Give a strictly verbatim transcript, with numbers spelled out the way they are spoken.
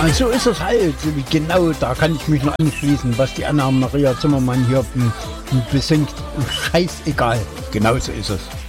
Ja, so ist es halt. Genau, da kann ich mich nur anschließen, was die Anna-Maria Zimmermann hier besingt. Scheißegal. Genau so ist es.